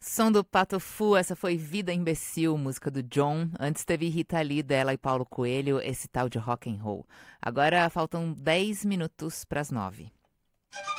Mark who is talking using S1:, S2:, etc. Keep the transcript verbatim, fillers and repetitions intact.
S1: Som do Pato Fu, essa foi Vida Imbecil, música do John. Antes teve Rita Lee, dela e Paulo Coelho, esse tal de rock and roll. Agora faltam dez minutos para as nove.